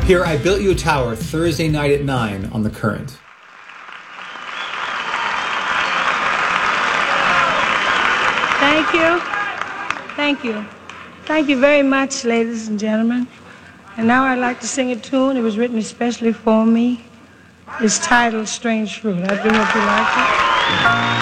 Hear I Built You a Tower Thursday night at 9 on The Current. Thank you. Thank you. Thank you very much, ladies and gentlemen. And now I'd like to sing a tune. It was written especially for me. It's titled Strange Fruit. I do hope you like it.